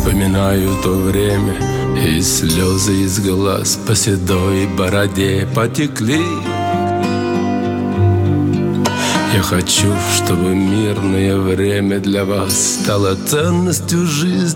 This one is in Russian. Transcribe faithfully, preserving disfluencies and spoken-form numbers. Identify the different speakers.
Speaker 1: Вспоминаю то время, и слезы из глаз по седой бороде потекли. Я хочу, чтобы мирное время для вас стало ценностью жизни.